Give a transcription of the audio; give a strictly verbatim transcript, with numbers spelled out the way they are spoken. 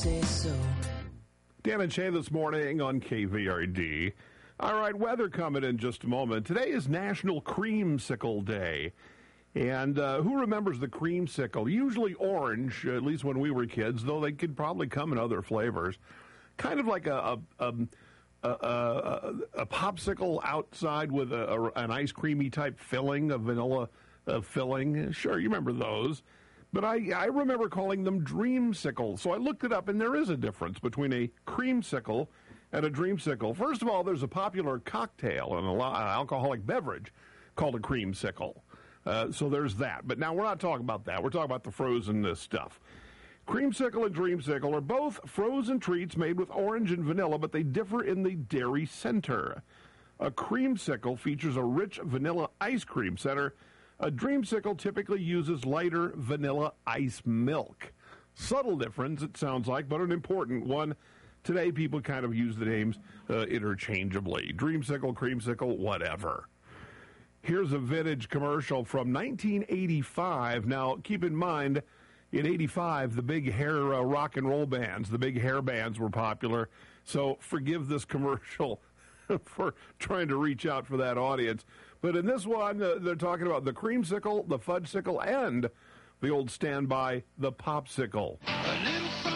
say so. Dan and Shay this morning on K V R D. All right, weather coming in just a moment. Today is National Creamsicle Day. And uh, who remembers the creamsicle? Usually orange, at least when we were kids, though they could probably come in other flavors. Kind of like a a, a, a, a, a popsicle outside with a, a, an ice creamy type filling, a vanilla uh, filling. Sure, you remember those. But I, I remember calling them dreamsicles. So I looked it up, and there is a difference between a creamsicle and a dreamsicle. First of all, there's a popular cocktail, an alcoholic beverage called a creamsicle. Uh, so there's that. But now we're not talking about that. We're talking about the frozen uh, stuff. Creamsicle and dreamsicle are both frozen treats made with orange and vanilla, but they differ in the dairy center. A creamsicle features a rich vanilla ice cream center. A dreamsicle typically uses lighter vanilla ice milk. Subtle difference, it sounds like, but an important one. Today, people kind of use the names uh, interchangeably. Dreamsicle, creamsicle, whatever. Here's a vintage commercial from nineteen eighty-five. Now, keep in mind, in eighty-five, the big hair uh, rock and roll bands, the big hair bands were popular. So forgive this commercial for trying to reach out for that audience. But in this one, uh, they're talking about the creamsicle, the fudgesicle, and the old standby, the popsicle.